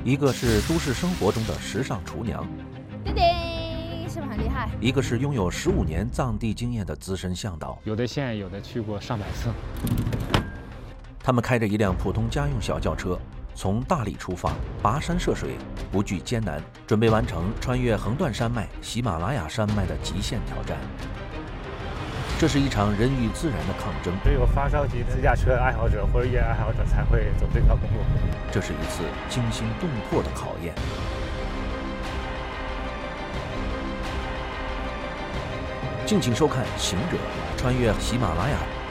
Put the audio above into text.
一个是都市生活中的时尚厨娘， 叮叮，是不是很厉害？ 一个是拥有15年藏地经验的资深向导。 有的县有的去过上百次。 他们开着一辆普通家用小轿车，从大理出发，跋山涉水，不惧艰难，准备完成穿越横断山脉、喜马拉雅山脉的极限挑战。这是一场人与自然的抗争， 只有发烧级自驾车爱好者或者越野爱好者才会走这条公路。 这是一次惊心动魄的考验。敬请收看《行者》穿越喜马拉雅。